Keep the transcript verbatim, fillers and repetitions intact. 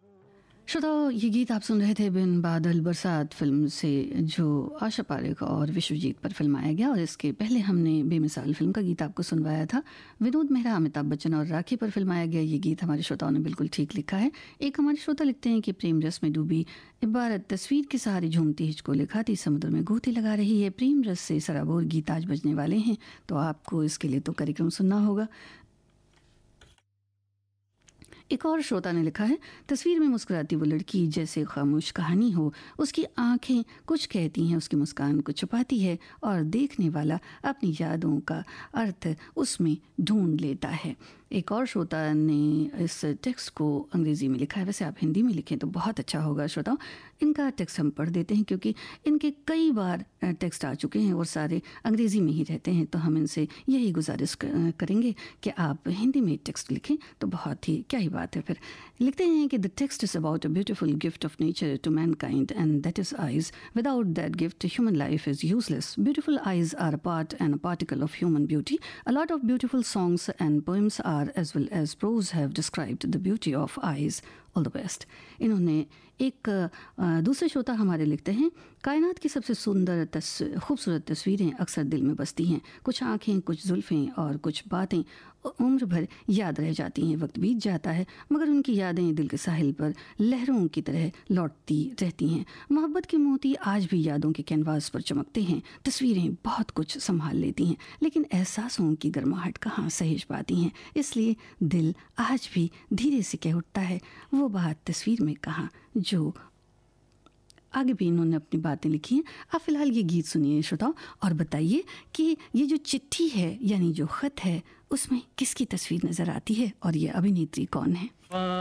श्रोताओ, ये गीत आप सुन रहे थे बिन बादल बरसात फिल्म से, जो आशा पारेख और विश्वजीत पर फिल्माया गया। और इसके पहले हमने बेमिसाल फिल्म का गीत आपको सुनवाया था। विनोद मेहरा, अमिताभ बच्चन और राखी पर फिल्माया गया ये गीत हमारे श्रोताओं ने बिल्कुल ठीक लिखा है। एक हमारे श्रोता लिखते हैं कि प्रेम रस में डूबी इबारत तस्वीर के सहारे झूमती हिचको लिखाती समुद्र में गोती लगा रही है। प्रेम रस से सराबोर गीत आज बजने वाले हैं, तो आपको इसके लिए तो कार्यक्रम सुनना होगा। एक और श्रोता ने लिखा है, तस्वीर में मुस्कुराती वो लड़की जैसे खामोश कहानी हो, उसकी आंखें कुछ कहती हैं, उसकी मुस्कान कुछ छुपाती है और देखने वाला अपनी यादों का अर्थ उसमें ढूंढ लेता है। एक और श्रोता ने इस टेक्स्ट को अंग्रेज़ी में लिखा है, वैसे आप हिंदी में लिखें तो बहुत अच्छा होगा। श्रोताओं, इनका टेक्स्ट हम पढ़ देते हैं क्योंकि इनके कई बार टेक्स्ट आ चुके हैं और सारे अंग्रेज़ी में ही रहते हैं, तो हम इनसे यही गुजारिश करेंगे कि आप हिंदी में टेक्स्ट लिखें तो बहुत ही क्या ही बात है। फिर लिखते हैं कि the text is about a beautiful gift of nature to Mankind and that is eyes. Without that gift human life is useless. Beautiful eyes are a part and a particle of human beauty. A lot of beautiful songs and poems are as well as prose have described the beauty of eyes. All the best. इन्होंने एक दूसरे श्रोता हमारे लिखते हैं, कायनात की सबसे सुंदर तस खूबसूरत तस्वीरें अक्सर दिल में बसती हैं। कुछ आँखें, कुछ जुल्फ़ें और कुछ बातें उम्र भर याद रह जाती हैं। वक्त बीत जाता है मगर उनकी यादें दिल के साहिल पर लहरों की तरह लौटती रहती हैं। मोहब्बत के मोती आज भी यादों के कैनवास पर चमकते हैं। तस्वीरें बहुत कुछ संभाल लेती हैं लेकिन एहसासों की गर्माहट कहाँ सहेज पाती हैं। इसलिए दिल आज भी धीरे से कह उठता है, वो बात तस्वीर में कहाँ जो आगे भी इन्होंने अपनी बातें लिखी हैं। आप फिलहाल ये गीत सुनिए श्रोताओं और बताइए कि ये जो चिट्ठी है यानी जो ख़त है उसमें किसकी तस्वीर नज़र आती है और ये अभिनेत्री कौन है।